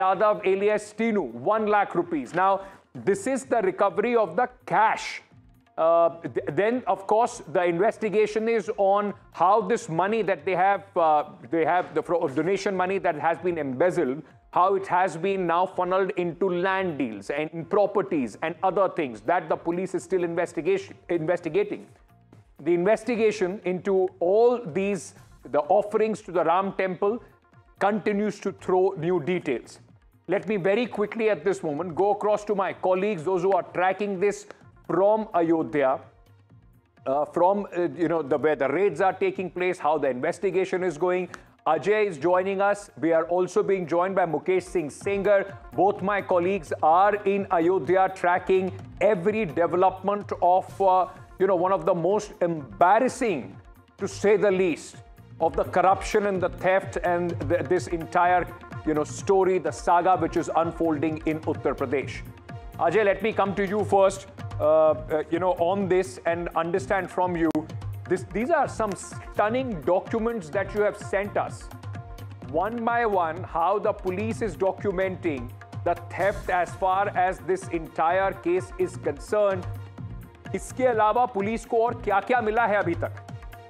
Yadav alias Tinu, 1 lakh rupees. Now, this is the recovery of the cash. Then, of course, the investigation is on how this money that they have the donation money that has been embezzled, how it has been now funneled into land deals and properties and other things that the police is still investigating. The investigation into all these, the offerings to the Ram temple, continues to throw new details. Let me very quickly at this moment go across to my colleagues, those who are tracking this from Ayodhya, where the raids are taking place, how the investigation is going. Ajay is joining us. We are also being joined by Mukesh Singh Sengar. Both my colleagues are in Ayodhya tracking every development of, one of the most embarrassing, to say the least, of the corruption and the theft and this entire, story, the saga which is unfolding in Uttar Pradesh. Ajay, let me come to you first, on this and understand from you. These are some stunning documents that you have sent us. One by one, how the police is documenting the theft as far as this entire case is concerned. इसके अलावा police को और क्या-क्या मिला है अभी तक?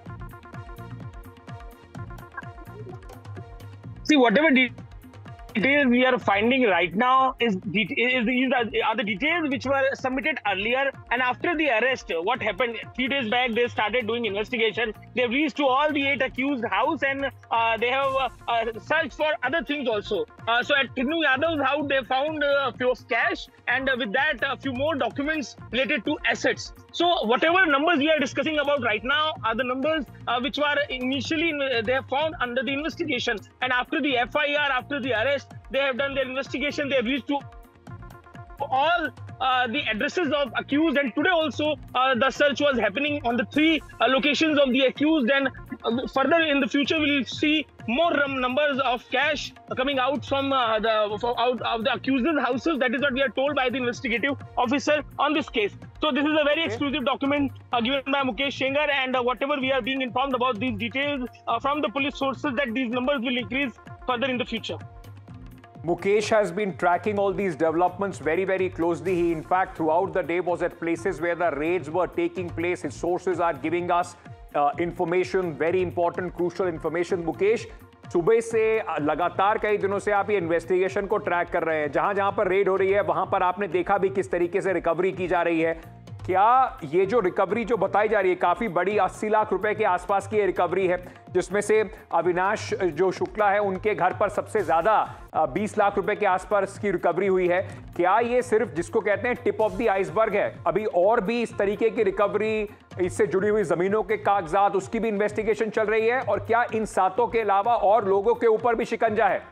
See, whatever details we are finding right now are the details which were submitted earlier, and after the arrest, what happened 3 days back, they started doing investigation. They reached to all the 8 accused house, and they have searched for other things also. So at Tinu Yadav's house, they found a few of cash, and with that, a few more documents related to assets. So whatever numbers we are discussing about right now are the numbers which were initially they have found under the investigation, and after the FIR, after the arrest, they have done their investigation. They have reached to all the addresses of accused, and today also the search was happening on the 3 locations of the accused, and further in the future we will see more numbers of cash coming out from out of the accusers' houses. That is what we are told by the investigative officer on this case. So this is a very exclusive document given by Mukesh Sengar, and whatever we are being informed about these details from the police sources, that these numbers will increase further in the future. Mukesh has been tracking all these developments very, very closely. He, in fact, throughout the day was at places where the raids were taking place. His sources are giving us information, very important, crucial information. Mukesh, सुबह से लगातार कई दिनों से आप ये investigation को track कर रहे हैं. जहां पर रेड हो रही है, वहां पर आपने देखा भी किस तरीके से रिकवरी की जा रही है. क्या ये जो रिकवरी जो बताई जा रही है, काफी बड़ी 80 लाख रुपए के आसपास की ये रिकवरी है, जिसमें से अविनाश जो शुक्ला है उनके घर पर सबसे ज्यादा 20 लाख रुपए के आसपास की रिकवरी हुई है. क्या ये सिर्फ जिसको कहते हैं टिप ऑफ द आइसबर्ग है? अभी और भी इस तरीके की रिकवरी, इससे जुड़ी हुई जमीनों के कागजात, उसकी भी इन्वेस्टिगेशन चल रही है? और क्या इन 7 के अलावा और लोगों के ऊपर भी शिकंजा है?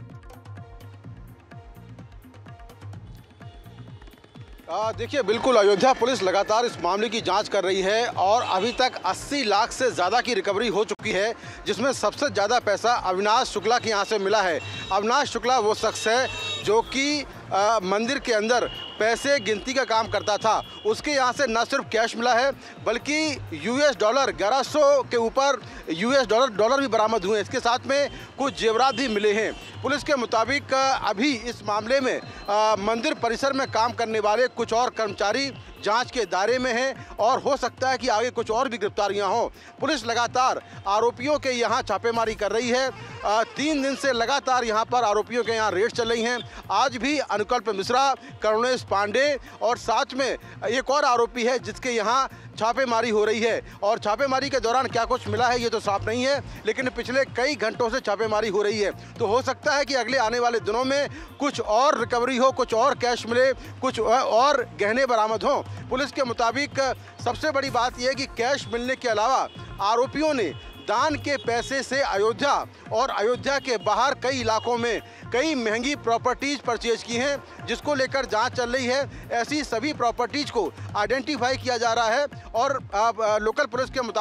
देखिए, बिल्कुल अयोध्या पुलिस लगातार इस मामले की जांच कर रही है और अभी तक 80 लाख से ज़्यादा की रिकवरी हो चुकी है, जिसमें सबसे ज़्यादा पैसा अविनाश शुक्ला के यहाँ से मिला है. अविनाश शुक्ला वो शख्स है जो कि मंदिर के अंदर पैसे गिनती का काम करता था. उसके यहाँ से न सिर्फ कैश मिला है, बल्कि US डॉलर 1100 के ऊपर US डॉलर भी बरामद हुए हैं. इसके साथ में कुछ जेवरात भी मिले हैं. पुलिस के मुताबिक अभी इस मामले में मंदिर परिसर में काम करने वाले कुछ और कर्मचारी जांच के दायरे में हैं और हो सकता है कि आगे कुछ और भी गिरफ्तारियां हों. पुलिस लगातार आरोपियों के यहां छापेमारी कर रही है. 3 दिन से लगातार यहां पर आरोपियों के यहां रेड चल रही हैं. आज भी अनुकल्प मिश्रा, करुणेश पांडे और साथ में एक और आरोपी है जिसके यहां छापेमारी हो रही है. और छापेमारी के दौरान क्या कुछ मिला है ये तो साफ नहीं है, लेकिन पिछले कई घंटों से छापेमारी हो रही है. तो हो सकता है कि अगले आने वाले दिनों में कुछ और रिकवरी हो, कुछ और कैश मिले, कुछ और गहने बरामद हों. पुलिस के मुताबिक सबसे बड़ी बात यह है कि कैश मिलने के अलावा आरोपियों ने दान के पैसे से अयोध्या और अयोध्या के बाहर कई इलाकों में कई महंगी प्रॉपर्टीज परचेज की हैं, जिसको लेकर जांच चल रही है. ऐसी सभी प्रॉपर्टीज को आइडेंटिफाई किया जा रहा है और लोकल पुलिस के मुताबिक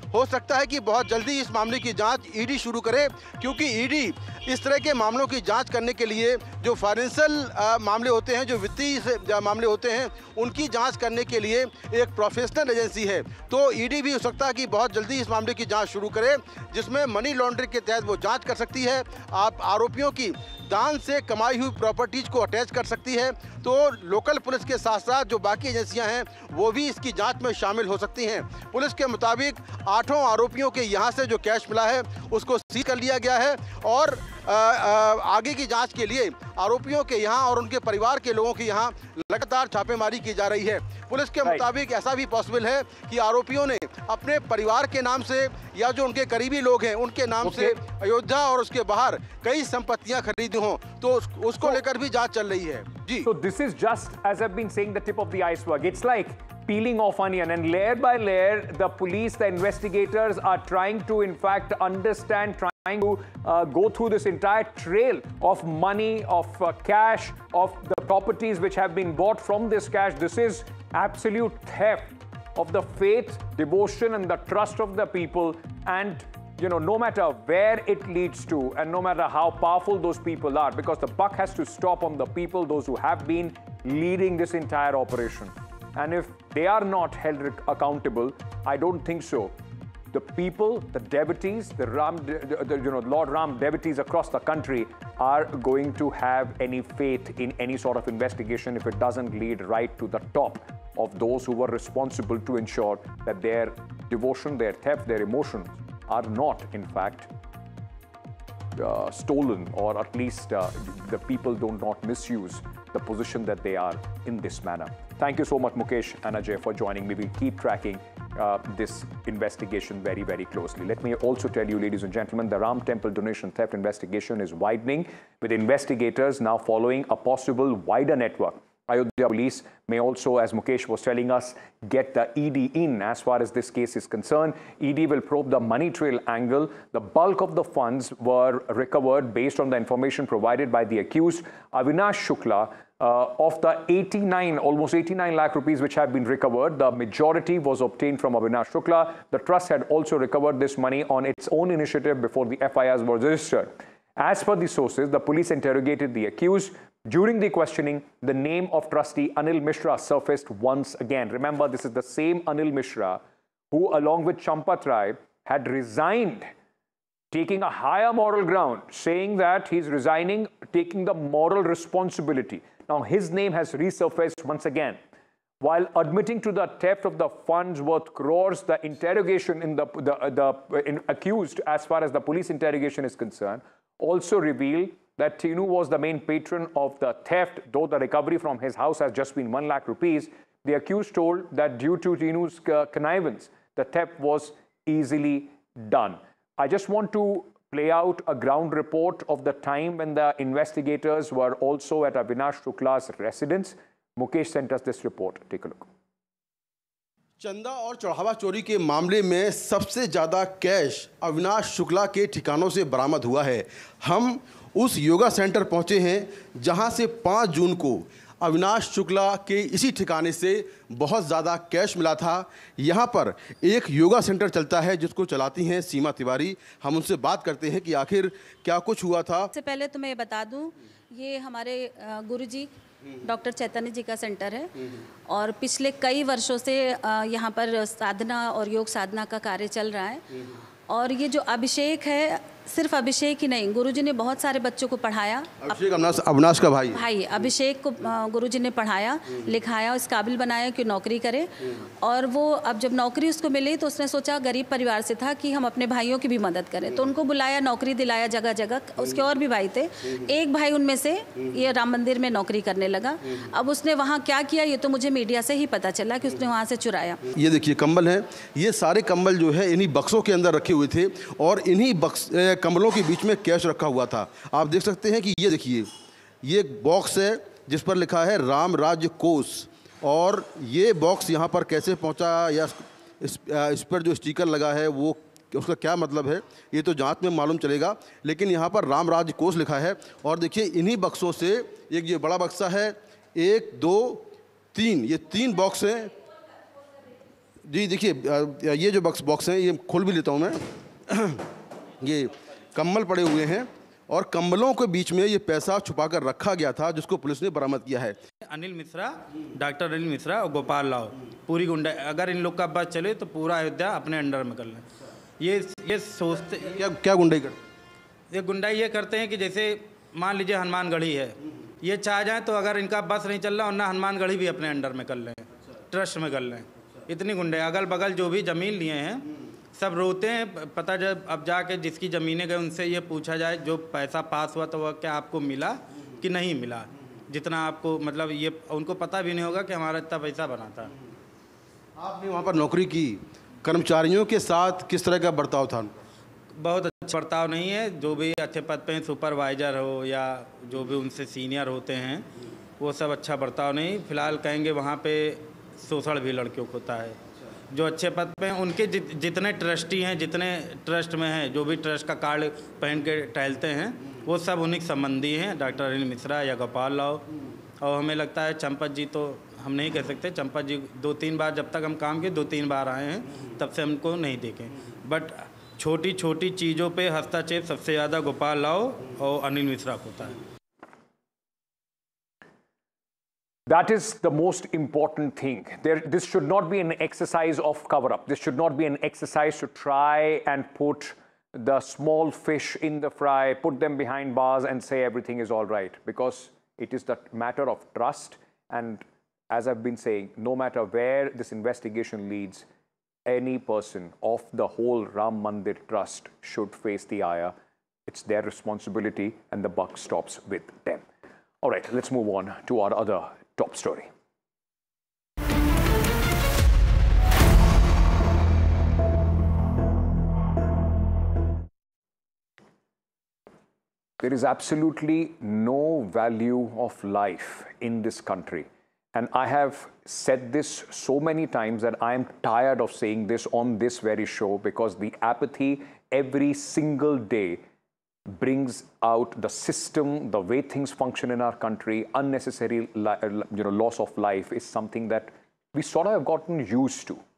हो सकता है कि बहुत जल्दी इस मामले की जांच ईडी शुरू करे, क्योंकि ईडी इस तरह के मामलों की जांच करने के लिए जो फाइनेंशियल मामले होते हैं, जो वित्तीय मामले होते हैं, उनकी जांच करने के लिए एक प्रोफेशनल एजेंसी है। तो ईडी भी हो सकता है कि बहुत जल्दी इस मामले की जांच शुरू करे, जिसमें मनी लॉन्ड्रिंग के तहत वो जांच कर सकती है। आप आरोपियों की दान से कमाई हुई प्रॉपर्टीज को अटैच कर सकती है। तो लोकल पुलिस के साथ साथ जो बाकी एजेंसियां हैं वो भी इसकी जांच में शामिल हो सकती हैं। पुलिस के मुताबिक 8 आरोपियों के यहां से जो कैश मिला है उसको सीज कर लिया गया है और आगे की जांच के लिए आरोपियों के यहां और उनके परिवार के लोगों के यहां लगातार छापेमारी की जा रही है। पुलिस के मुताबिक ऐसा भी पॉसिबल है कि आरोपियों ने अपने परिवार के नाम से या जो उनके करीबी लोग हैं उनके नाम से अयोध्या और उसके बाहर कई संपत्तियां खरीदी हों, तो उसको लेकर भी जांच चल रही है। जी, So this is just, as I've been saying, the tip of the iceberg. It's like peeling off onion, and layer by layer, the police, the investigators are trying to, in fact, understand, trying to go through this entire trail of money, of cash, of the properties which have been bought from this cash. This is absolute theft of the faith, devotion, and the trust of the people. And no matter where it leads to, and no matter how powerful those people are, because the buck has to stop on the people, those who have been leading this entire operation. And if they are not held accountable, I don't think so. The people, the devotees, Lord Ram devotees across the country are going to have any faith in any sort of investigation if it doesn't lead right to the top of those who were responsible to ensure that their devotion, their theft, their emotions are not, in fact, stolen, or at least the people do not misuse the position that they are in this manner. Thank you so much, Mukesh and Ajay, for joining me. We'll keep tracking this investigation very, very closely. Let me also tell you, ladies and gentlemen, the Ram Temple donation theft investigation is widening, with investigators now following a possible wider network. Ayodhya police may also, as Mukesh was telling us, get the ED in as far as this case is concerned. ED will probe the money trail angle. The bulk of the funds were recovered based on the information provided by the accused, Avinash Shukla. Of the almost 89 lakh rupees which have been recovered, the majority was obtained from Avinash Shukla. The trust had also recovered this money on its own initiative before the FIRs were registered. As per the sources, the police interrogated the accused. During the questioning, the name of trustee Anil Mishra surfaced once again. Remember, this is the same Anil Mishra who, along with Champat Rai, had resigned, taking a higher moral ground, saying that he's resigning, taking the moral responsibility. Now, his name has resurfaced once again. While admitting to the theft of the funds worth crores, the interrogation in the accused, as far as the police interrogation is concerned, also revealed that Tinu was the main patron of the theft. Though the recovery from his house has just been 1 lakh rupees, the accused told that due to Tinu's connivance, the theft was easily done. I just want to play out a ground report of the time when the investigators were also at Avinash Shukla's residence. Mukesh sent us this report. Take a look. चंदा और चढ़ावा चोरी के मामले में सबसे ज़्यादा cash Avinash Shukla के ठिकानों से बरामद हुआ है। हम उस योगा सेंटर पहुंचे हैं जहां से 5 जून को अविनाश शुक्ला के इसी ठिकाने से बहुत ज़्यादा कैश मिला था। यहां पर एक योगा सेंटर चलता है जिसको चलाती हैं सीमा तिवारी। हम उनसे बात करते हैं कि आखिर क्या कुछ हुआ था। सबसे पहले तो मैं बता दूं, ये हमारे गुरुजी डॉक्टर चैतन्य जी का सेंटर है और पिछले कई वर्षों से यहाँ पर साधना और योग साधना का कार्य चल रहा है। और ये जो अभिषेक है, सिर्फ अभिषेक ही नहीं, गुरुजी ने बहुत सारे बच्चों को पढ़ाया। अभिषेक अविनाश का भाई अभिषेक को गुरुजी ने पढ़ाया, लिखाया, इस काबिल बनाया कि नौकरी करे। और वो अब जब नौकरी उसको मिली तो उसने सोचा, गरीब परिवार से था, कि हम अपने भाइयों की भी मदद करें। तो उनको बुलाया, नौकरी दिलाया जगह जगह। उसके और भी भाई थे, एक भाई उनमें से ये राम मंदिर में नौकरी करने लगा। अब उसने वहाँ क्या किया ये तो मुझे मीडिया से ही पता चला कि उसने वहाँ से चुराया। ये देखिए कंबल हैं, ये सारे कंबल जो है इन्हीं बक्सों के अंदर रखे हुए थे और इन्हीं कंबलों के बीच में कैश रखा हुआ था। आप देख सकते हैं कि ये देखिए, ये एक बॉक्स है जिस पर लिखा है राम राज्य कोष, और ये बॉक्स यहाँ पर कैसे पहुँचा या इस पर जो स्टिकर लगा है वो उसका क्या मतलब है ये तो जांच में मालूम चलेगा। लेकिन यहाँ पर राम राज्य कोष लिखा है और देखिए इन्हीं बक्सों से एक ये बड़ा बक्सा है, 1 2 3, ये 3 बॉक्स हैं। जी देखिए, ये जो बॉक्स हैं ये खोल भी लेता हूँ मैं। ये कम्बल पड़े हुए हैं और कंबलों के बीच में ये पैसा छुपा कर रखा गया था, जिसको पुलिस ने बरामद किया है। अनिल मिश्रा, डॉक्टर अनिल मिश्रा और गोपाल राव, पूरी गुंडा, अगर इन लोग का बस चले तो पूरा अयोध्या अपने अंडर में कर लें। ये सोचते क्या गुंडाई करते? ये गुंडाई ये करते हैं कि जैसे मान लीजिए हनुमानगढ़ी है, ये चाह जाए तो अगर इनका बस नहीं चल रहा वरना हनुमानगढ़ी भी अपने अंडर में कर लें, ट्रस्ट में कर लें। इतनी गुंडे अगल बगल जो भी ज़मीन लिए हैं सब रोते हैं। पता जब अब जाके जिसकी ज़मीनें गए उनसे ये पूछा जाए जो पैसा पास हुआ तो वह क्या आपको मिला कि नहीं मिला, जितना आपको मतलब ये उनको पता भी नहीं होगा कि हमारा इतना पैसा बना था। आपने वहाँ पर नौकरी की, कर्मचारियों के साथ किस तरह का बर्ताव था? बहुत अच्छा बर्ताव नहीं है। जो भी अच्छे पद पे सुपरवाइज़र हो या जो भी उनसे सीनियर होते हैं वो सब अच्छा बर्ताव नहीं। फ़िलहाल कहेंगे वहाँ पे शोषण भी लड़कियों को होता है। जो अच्छे पद पे हैं उनके जितने ट्रस्टी हैं, जितने ट्रस्ट में हैं, जो भी ट्रस्ट का कार्ड पहन के टहलते हैं वो सब उन्हीं के संबंधी हैं, डॉक्टर अनिल मिश्रा या गोपाल राव। और हमें लगता है चंपत जी तो हम नहीं कह सकते, चंपत जी 2-3 बार जब तक हम काम किए 2-3 बार आए हैं, तब से हमको नहीं देखे। बट छोटी छोटी चीज़ों पे हस्तक्षेप सबसे ज़्यादा गोपाल राव और अनिल मिश्रा को होता है। That is the most important thing. This should not be an exercise of cover-up. This should not be an exercise to try and put the small fish in the fry, put them behind bars and say everything is all right. Because it is the matter of trust. And as I've been saying, no matter where this investigation leads, any person of the whole Ram Mandir Trust should face the ire. It's their responsibility and the buck stops with them. All right, let's move on to our other top story. There is absolutely no value of life in this country. And I have said this so many times that I am tired of saying this on this very show, because the apathy every single day brings out the system, the way things function in our country. Unnecessary loss of life is something that we sort of have gotten used to.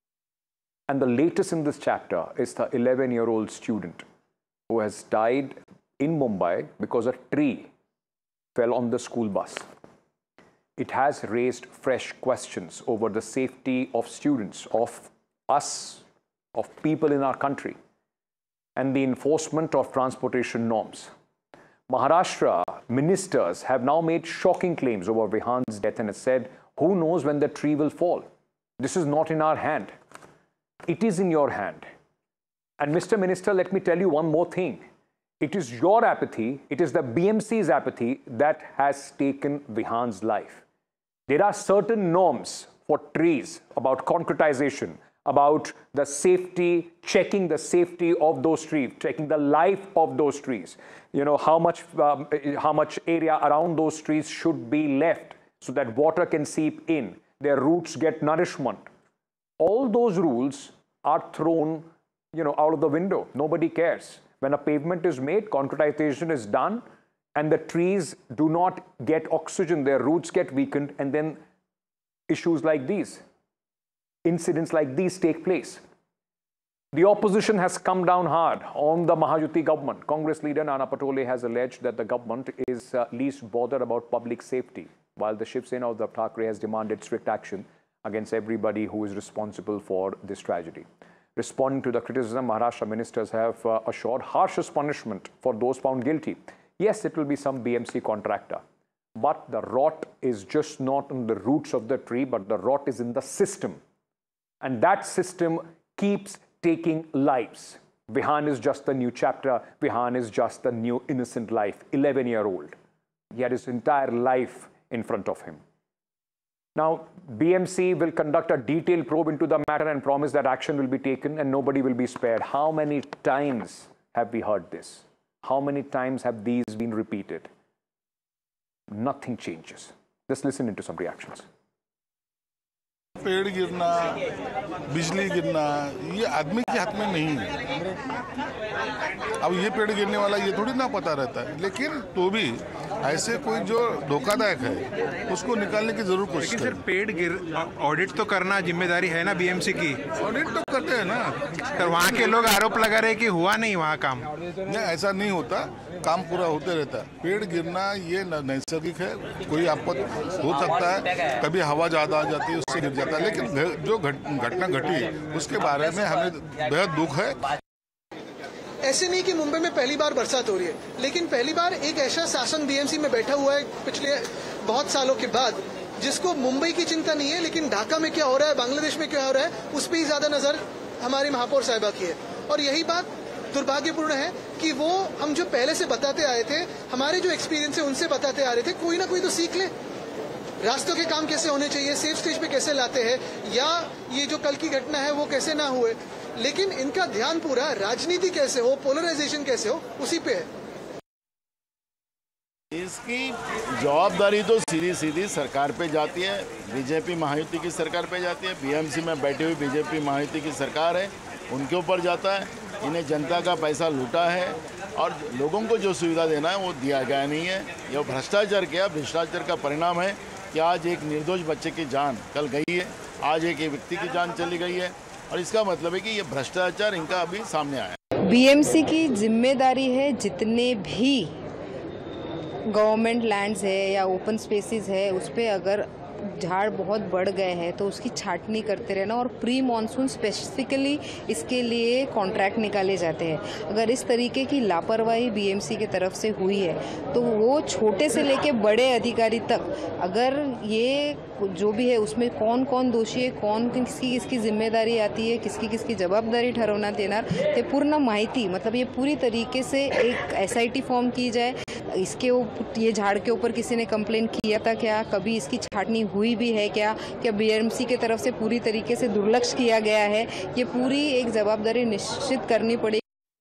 And the latest in this chapter is the 11-year-old student who has died in Mumbai because a tree fell on the school bus. It has raised fresh questions over the safety of students, of us, of people in our country, and the enforcement of transportation norms. Maharashtra ministers have now made shocking claims over Vihan's death and have said, who knows when the tree will fall? This is not in our hand. It is in your hand. And Mr. Minister, let me tell you one more thing. It is your apathy, it is the BMC's apathy that has taken Vihan's life. There are certain norms for trees about concretization, about the safety, checking the safety of those trees, checking the life of those trees. You know, how much area around those trees should be left so that water can seep in, their roots get nourishment. All those rules are thrown, out of the window. Nobody cares. When a pavement is made, concretization is done, and the trees do not get oxygen, their roots get weakened, and then issues like these, incidents like these take place. The opposition has come down hard on the Mahayuti government. Congress leader Nana Patole has alleged that the government is least bothered about public safety, while the Shiv Sena of the Thackeray has demanded strict action against everybody who is responsible for this tragedy. Responding to the criticism, Maharashtra ministers have assured harshest punishment for those found guilty. Yes, it will be some BMC contractor, but the rot is just not in the roots of the tree, but the rot is in the system. And that system keeps taking lives. Vihan is just the new chapter. Vihan is just the new innocent life, 11-year-old. He had his entire life in front of him. Now, BMC will conduct a detailed probe into the matter and promise that action will be taken and nobody will be spared. How many times have we heard this? How many times have these been repeated? Nothing changes. Just listen into some reactions. पेड़ गिरना, बिजली गिरना, ये आदमी के हाथ में नहीं है। अब ये पेड़ गिरने वाला ये थोड़ी ना पता रहता है, लेकिन तो भी ऐसे कोई जो धोखादायक है उसको निकालने की जरूर कोशिश लेकिन सर करें। पेड़ गिर ऑडिट तो करना जिम्मेदारी है ना बीएमसी की। ऑडिट तो करते हैं ना। सर वहाँ के लोग आरोप लगा रहे हैं कि हुआ नहीं वहाँ काम। नहीं, ऐसा नहीं होता, काम पूरा होते रहता है। पेड़ गिरना ये नैसर्गिक है, कोई आपत्ति हो सकता है, कभी हवा ज्यादा आ जाती है उससे गिर जाता है, लेकिन जो घटना घटी उसके बारे में हमें बेहद दुख है। ऐसे नहीं कि मुंबई में पहली बार बरसात हो रही है, लेकिन पहली बार एक ऐसा शासन बीएमसी में बैठा हुआ है पिछले बहुत सालों के बाद, जिसको मुंबई की चिंता नहीं है, लेकिन ढाका में क्या हो रहा है, बांग्लादेश में क्या हो रहा है, उस पर ही ज्यादा नजर हमारी महापौर साहिबा की है। और यही बात दुर्भाग्यपूर्ण है कि वो हम जो पहले से बताते आए थे, हमारे जो एक्सपीरियंस है उनसे बताते आ रहे थे, कोई ना कोई तो सीख ले। रास्तों के काम कैसे होने चाहिए, सेफ स्टेज पे कैसे लाते हैं, या ये जो कल की घटना है वो कैसे ना हुए, लेकिन इनका ध्यान पूरा राजनीति कैसे हो, पोलराइजेशन कैसे हो, उसी पे है। इसकी जवाबदारी तो सीधी सीधी सरकार पे जाती है, बीजेपी महायुति की सरकार पे जाती है। बीएमसी में बैठी हुई बीजेपी महायुति की सरकार है, उनके ऊपर जाता है। इन्हें जनता का पैसा लूटा है और लोगों को जो सुविधा देना है वो दिया गया नहीं है। यह भ्रष्टाचार किया, भ्रष्टाचार का परिणाम है कि आज एक निर्दोष बच्चे की जान कल गई है, आज एक व्यक्ति की जान चली गई है, और इसका मतलब है कि ये भ्रष्टाचार इनका अभी सामने आया है। बीएमसी की जिम्मेदारी है जितने भी गवर्नमेंट लैंड्स है या ओपन स्पेसेस है उस पे अगर झाड़ बहुत बढ़ गए हैं तो उसकी छाटनी करते रहना, और प्री मॉनसून स्पेसिफिकली इसके लिए कॉन्ट्रैक्ट निकाले जाते हैं। अगर इस तरीके की लापरवाही बीएमसी की तरफ से हुई है तो वो छोटे से लेके बड़े अधिकारी तक, अगर ये जो भी है उसमें कौन कौन दोषी है, कौन किसकी जिम्मेदारी आती है, किसकी जबाबदारी ठरवण्यात येणार ते पूर्ण माहिती, मतलब ये पूरी तरीके से एक एसआईटी फॉर्म की जाए। इसके ये झाड़ के ऊपर किसी ने कंप्लेन किया था क्या, कभी इसकी छाटनी हुई भी है क्या बीएमसी की तरफ से पूरी तरीके से दुर्लक्ष्य किया गया है, ये पूरी एक जवाबदारी निश्चित करनी पड़ेगी।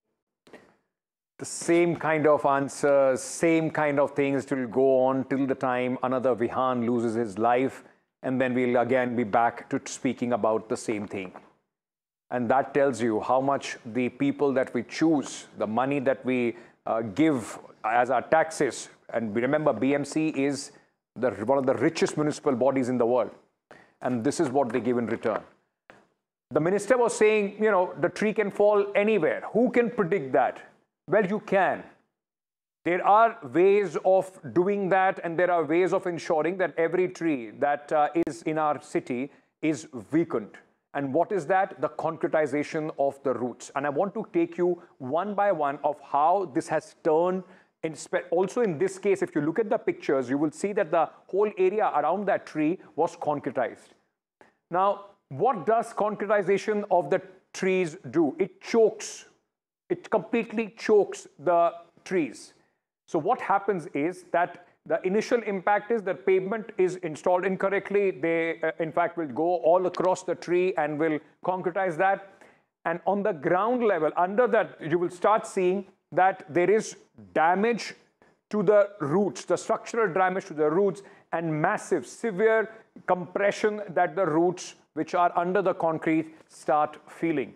The same kind of answers, same kind of things will go on till the time another Vihan loses his life, and then we'll again be back to speaking about the same thing. And that tells you how much the people that we choose, the money that we give as our taxes, and remember BMC is one of the richest municipal bodies in the world, and this is what they give in return. The minister was saying, you know, the tree can fall anywhere. Who can predict that? Well, you can. There are ways of doing that, and there are ways of ensuring that every tree that is in our city is weakened. And what is that? The concretization of the roots. And I want to take you one by one of how this has turned. Also in this case, if you look at the pictures, you will see that the whole area around that tree was concretized. Now, what does concretization of the trees do? It chokes. It completely chokes the trees. So what happens is that the initial impact is that pavement is installed incorrectly. They, in fact, will go all across the tree and will concretize that. And on the ground level, under that, you will start seeing that there is damage to the roots, the structural damage to the roots, and massive, severe compression that the roots, which are under the concrete, start feeling.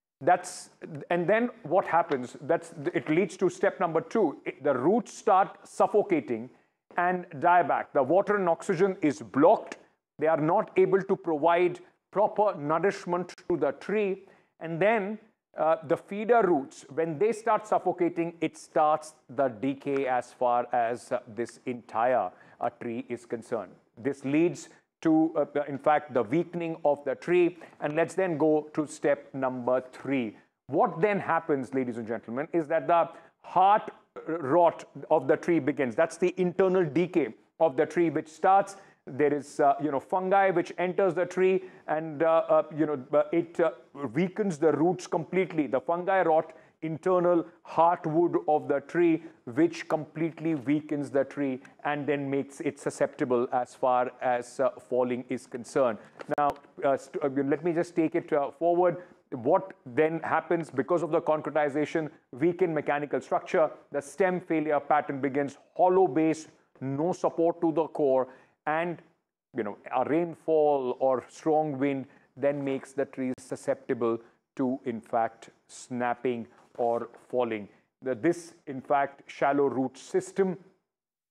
And then what happens? It leads to step number 2. The roots start suffocating and die back. The water and oxygen is blocked. They are not able to provide proper nourishment to the tree. And then the feeder roots, when they start suffocating, it starts the decay as far as this entire tree is concerned. This leads to, in fact, the weakening of the tree. And let's then go to step number 3. What then happens, ladies and gentlemen, is that the heart rot of the tree begins. That's the internal decay of the tree, which starts. There is, fungi which enters the tree, and it weakens the roots completely. The fungi rot internal heartwood of the tree, which completely weakens the tree and then makes it susceptible as far as falling is concerned. Now, let me just take it forward. What then happens because of the concretization, weakened mechanical structure, the stem failure pattern begins, hollow base, no support to the core, and a rainfall or strong wind then makes the trees susceptible to, in fact, snapping or falling. This, in fact, shallow root system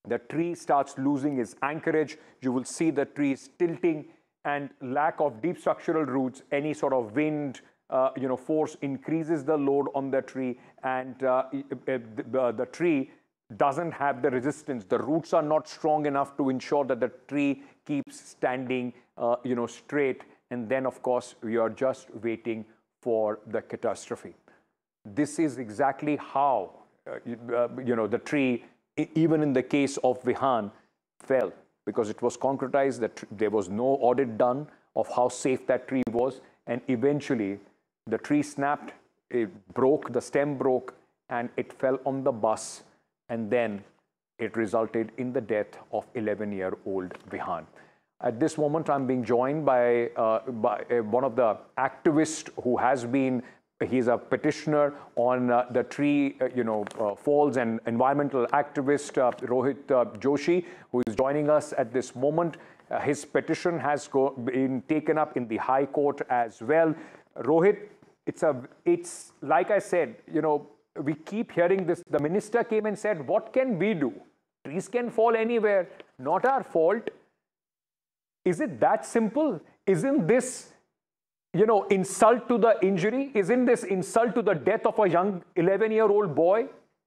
the tree starts losing its anchorage. You will see the trees tilting, and lack of deep structural roots, any sort of wind, force increases the load on the tree, and the tree doesn't have the resistance. The roots are not strong enough to ensure that the tree keeps standing, straight. And then, of course, we are just waiting for the catastrophe. This is exactly how, the tree, even in the case of Vihan, fell, because it was concretized that there was no audit done of how safe that tree was. And eventually, the tree snapped, it broke, the stem broke, and it fell on the bus. And then it resulted in the death of 11-year-old Vihan. At this moment, I'm being joined by one of the activists who has been, he's a petitioner on the tree, falls, and environmental activist Rohit Joshi, who is joining us at this moment. His petition has been taken up in the High Court as well. Rohit, it's like I said, we keep hearing this. The minister came and said, what can we do? Trees can fall anywhere, not our fault. Is it that simple? Isn't this, insult to the injury? Isn't this insult to the death of a young 11-year-old boy?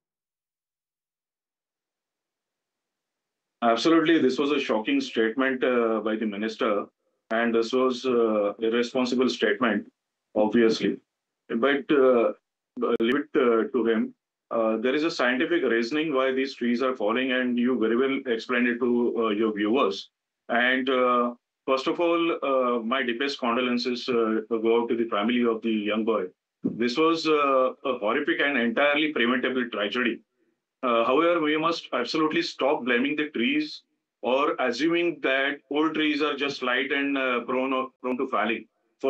Absolutely. This was a shocking statement by the minister. And this was an irresponsible statement, obviously. But leave it to him. There is a scientific reasoning why these trees are falling, and you very well explained it to your viewers. And first of all, my deepest condolences go out to the family of the young boy. This was a horrific and entirely preventable tragedy. However, we must absolutely stop blaming the trees or assuming that old trees are just light and prone to falling.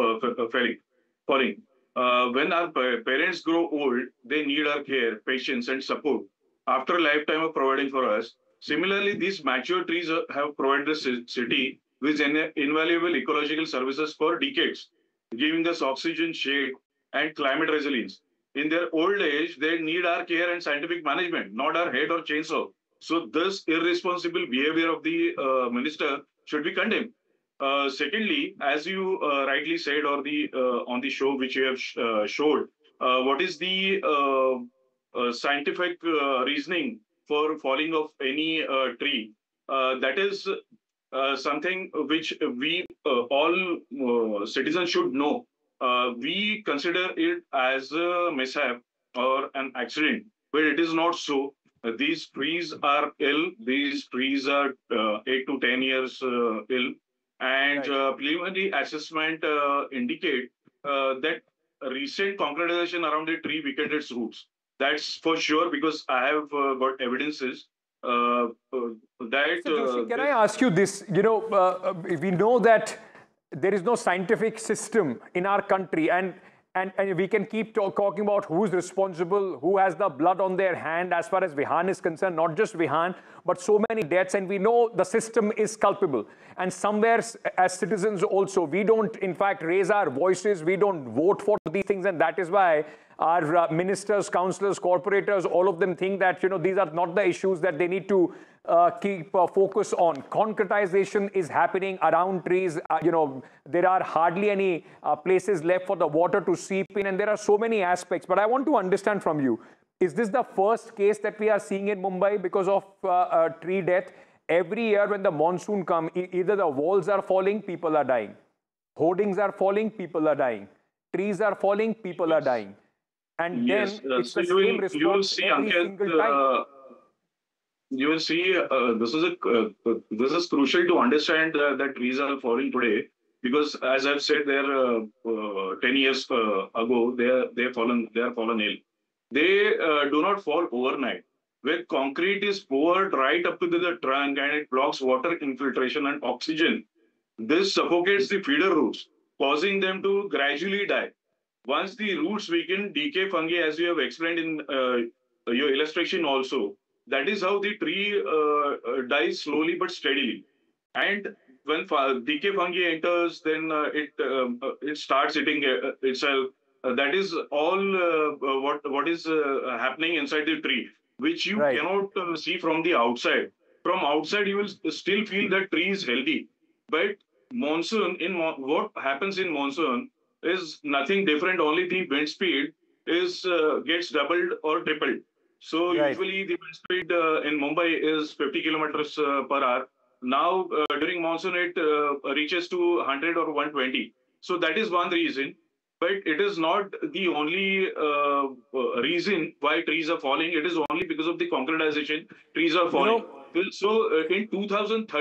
When our parents grow old, they need our care, patience, and support after a lifetime of providing for us. Similarly, these mature trees have provided the city with invaluable ecological services for decades, giving us oxygen, shade, and climate resilience. In their old age, they need our care and scientific management, not our head or chainsaw. So this irresponsible behavior of the minister should be condemned. Secondly, as you rightly said, or on the show which you have showed, what is the scientific reasoning for falling of any tree? That is something which we all citizens should know. We consider it as a mishap or an accident, but it is not so. These trees are ill. These trees are 8 to 10 years ill. And preliminary assessment indicate that recent concretization around the tree weakened its roots. That's for sure, because I have got evidences that... Joshi, can I ask you this? We know that there is no scientific system in our country, and we can keep talking about who's responsible, who has the blood on their hand as far as Vihan is concerned, not just Vihan, but so many deaths, and we know the system is culpable. And somewhere, as citizens also, we don't, in fact, raise our voices, we don't vote for these things, and that is why our ministers, councillors, corporators, all of them think that, these are not the issues that they need to keep focus on. Concretization is happening around trees. There are hardly any places left for the water to seep in, and there are so many aspects. But I want to understand from you, is this the first case that we are seeing in Mumbai because of tree death? Every year when the monsoon comes, either the walls are falling, people are dying. Hoardings are falling, people are dying. Trees are falling, people are dying. And then it's the same response every single time. You will see this is crucial to understand that trees are falling today, because as I've said, they're 10 years ago they are fallen ill. They do not fall overnight. Where concrete is poured right up to the trunk and it blocks water infiltration and oxygen, this suffocates the feeder roots, causing them to gradually die. Once the roots weaken, decay fungi, as you have explained in your illustration also, that is how the tree dies slowly but steadily. And when decay fungi enters, then it starts eating itself. That is all what is happening inside the tree, which you cannot see from the outside. from outside you will still feel that tree is healthy. But monsoon, what happens in monsoon is nothing different. Only the wind speed is gets doubled or tripled. So usually the wind speed in Mumbai is 50 kilometers per hour. Now during monsoon it reaches to 100 or 120. So that is one reason. But it is not the only reason why trees are falling. It is only because of the concretization. Trees are falling. So in 2013.